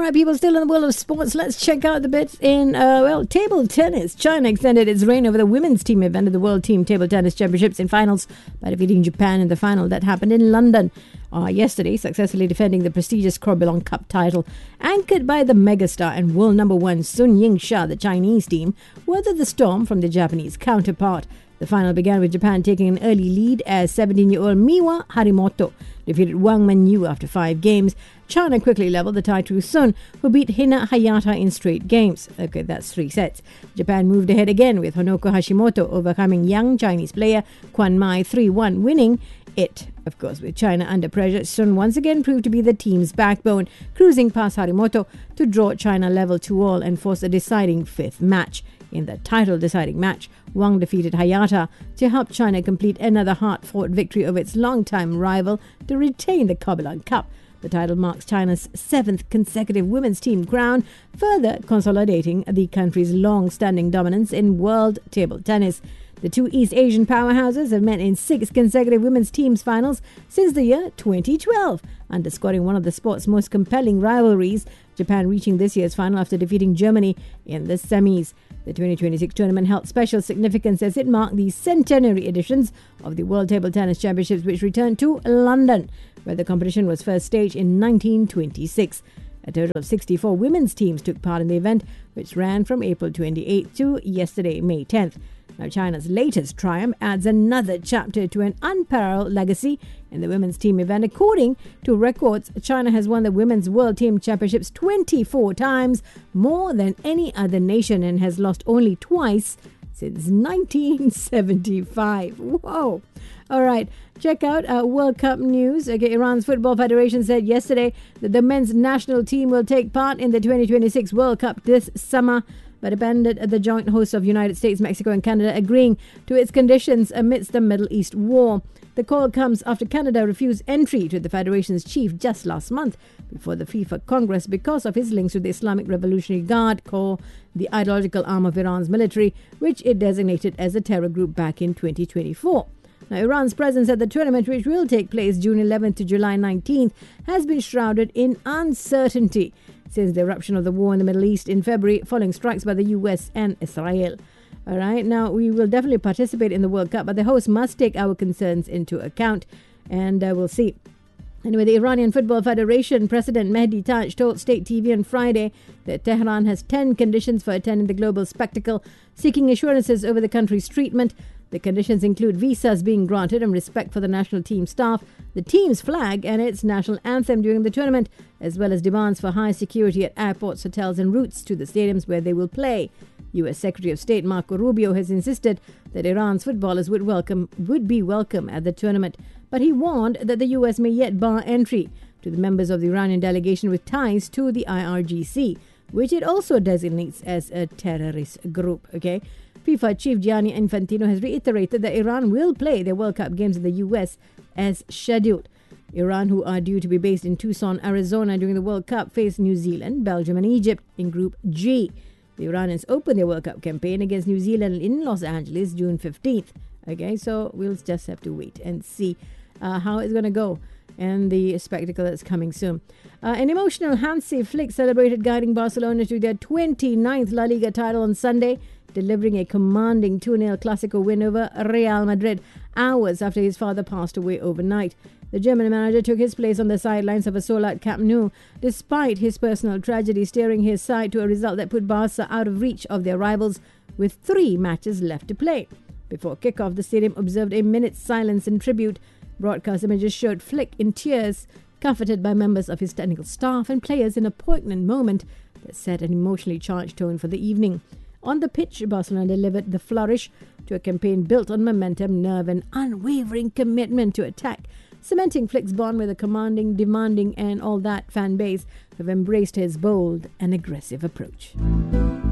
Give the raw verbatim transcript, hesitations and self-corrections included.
right, people, still in the world of sports, let's check out the bits in, uh, well, table tennis. China extended its reign over the women's team event of the World Team Table Tennis Championships in finals by defeating Japan in the final that happened in London uh, yesterday, successfully defending the prestigious Corbelan Cup title. Anchored by the megastar and world number one Sun Ying-sha, the Chinese team weathered the storm from the Japanese counterpart. The final began with Japan taking an early lead as seventeen-year-old Miwa Harimoto defeated Wang Menyu after five games. China quickly leveled the tie to Sun, who beat Hina Hayata in straight games. Okay, that's three sets. Japan moved ahead again with Honoko Hashimoto overcoming young Chinese player Kwan Mai three one, winning it. Of course, with China under pressure, Sun once again proved to be the team's backbone, cruising past Harimoto to draw China level two all and force a deciding fifth match. In the title-deciding match, Wang defeated Hayata to help China complete another hard-fought victory over its longtime rival to retain the Corbelan Cup. The title marks China's seventh consecutive women's team crown, further consolidating the country's long-standing dominance in world table tennis. The two East Asian powerhouses have met in six consecutive women's teams finals since the year twenty twelve, underscoring one of the sport's most compelling rivalries, Japan reaching this year's final after defeating Germany in the semis. The twenty twenty-six tournament held special significance as it marked the centenary editions of the World Table Tennis Championships, which returned to London, where the competition was first staged in nineteen twenty-six. A total of sixty-four women's teams took part in the event, which ran from April twenty-eighth to yesterday, May tenth. Now, China's latest triumph adds another chapter to an unparalleled legacy in the women's team event. According to records, China has won the Women's World Team Championships twenty-four times, more than any other nation, and has lost only twice since nineteen seventy-five. Whoa! All right, check out uh, World Cup news. Okay, Iran's Football Federation said yesterday that the men's national team will take part in the twenty twenty-six World Cup this summer, but abandoned the joint host of United States, Mexico and Canada agreeing to its conditions amidst the Middle East war. The call comes after Canada refused entry to the Federation's chief just last month before the FIFA Congress because of his links to the Islamic Revolutionary Guard Corps, the ideological arm of Iran's military, which it designated as a terror group back in twenty twenty-four. Now, Iran's presence at the tournament, which will take place June eleventh to July nineteenth, has been shrouded in uncertainty since the eruption of the war in the Middle East in February, following strikes by the U S and Israel. All right, now we will definitely participate in the World Cup, but the host must take our concerns into account, and uh, we'll see. Anyway, the Iranian Football Federation President Mehdi Taj told State T V on Friday that Tehran has ten conditions for attending the global spectacle, seeking assurances over the country's treatment. The conditions include visas being granted and respect for the national team staff, the team's flag and its national anthem during the tournament, as well as demands for high security at airports, hotels and routes to the stadiums where they will play. U S Secretary of State Marco Rubio has insisted that Iran's footballers would welcome would be welcome at the tournament, but he warned that the U S may yet bar entry to the members of the Iranian delegation with ties to the I R G C, which it also designates as a terrorist group. Okay. FIFA chief Gianni Infantino has reiterated that Iran will play their World Cup games in the U S as scheduled. Iran, who are due to be based in Tucson, Arizona during the World Cup, face New Zealand, Belgium and Egypt in Group G. The Iranians open their World Cup campaign against New Zealand in Los Angeles June fifteenth. Okay, so we'll just have to wait and see uh, how it's going to go and the spectacle that's coming soon. Uh, an emotional Hansi Flick celebrated guiding Barcelona to their twenty-ninth La Liga title on Sunday, delivering a commanding two nil Clásico win over Real Madrid hours after his father passed away overnight. The German manager took his place on the sidelines of a sold-out Camp Nou, despite his personal tragedy steering his side to a result that put Barca out of reach of their rivals with three matches left to play. Before kickoff, the stadium observed a minute's silence in tribute. Broadcast images showed Flick in tears, comforted by members of his technical staff and players in a poignant moment that set an emotionally charged tone for the evening. On the pitch, Barcelona delivered the flourish to a campaign built on momentum, nerve and unwavering commitment to attack, cementing Flick's bond with a commanding, demanding and all that fan base who have embraced his bold and aggressive approach.